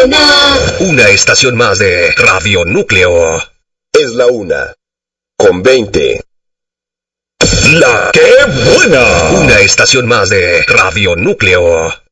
buena! Una estación más de Radio Núcleo. Es la 1:20. ¡La qué buena! Una estación más de Radio Núcleo.